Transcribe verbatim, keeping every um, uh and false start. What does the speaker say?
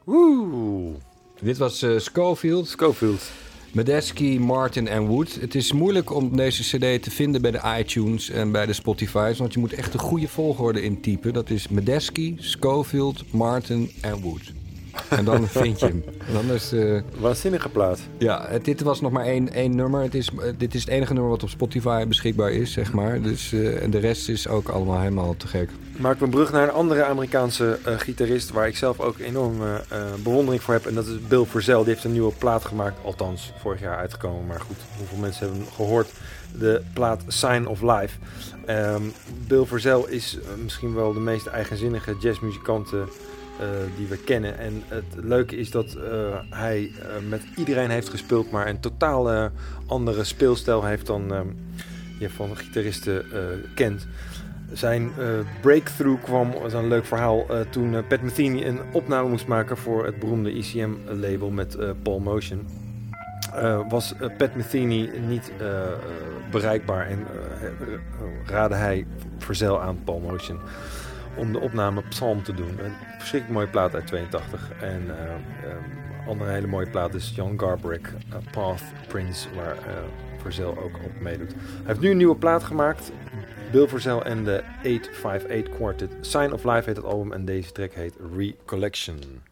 Oeh. Dit was uh, Scofield. Scofield. Medeski, Martin en Wood. Het is moeilijk om deze cd te vinden bij de iTunes en bij de Spotify's, want je moet echt de goede volgorde intypen. Dat is Medeski, Scofield, Martin en Wood. En dan vind je hem. En dan is, uh, Waanzinnige plaat. Ja, het, dit was nog maar één, één nummer. Het is, uh, dit is het enige nummer wat op Spotify beschikbaar is, zeg maar. Dus, uh, en de rest is ook allemaal helemaal te gek. Maak een brug naar een andere Amerikaanse uh, gitarist waar ik zelf ook enorme uh, bewondering voor heb. En dat is Bill Frisell. Die heeft een nieuwe plaat gemaakt. Althans, vorig jaar uitgekomen. Maar goed, hoeveel mensen hebben gehoord? De plaat Sign of Life. Um, Bill Frisell is uh, misschien wel de meest eigenzinnige jazzmuzikant uh, die we kennen. En het leuke is dat uh, hij uh, met iedereen heeft gespeeld, maar een totaal uh, andere speelstijl heeft dan um, je van gitaristen uh, kent. Zijn uh, breakthrough kwam, dat is een leuk verhaal, uh, toen uh, Pat Metheny een opname moest maken voor het beroemde E C M-label met uh, Paul Motion. Uh, was uh, Pat Metheny niet uh, uh, bereikbaar en uh, uh, raadde hij Frisell aan Paul Motion om de opname Psalm te doen. Een verschrikkelijk mooie plaat uit tweeëntachtig. En uh, um, andere hele mooie plaat is John Garbarek, uh, Path Prince, waar uh, Frisell ook op meedoet. Hij heeft nu een nieuwe plaat gemaakt. Bill Frisell en de eight five eight Quartet. Sign of Life heet het album en deze track heet Recollection.